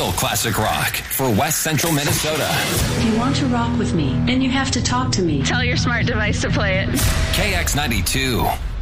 real classic rock for West Central Minnesota. If you want to rock with me, then you have to talk to me. Tell your smart device to play it. KX92.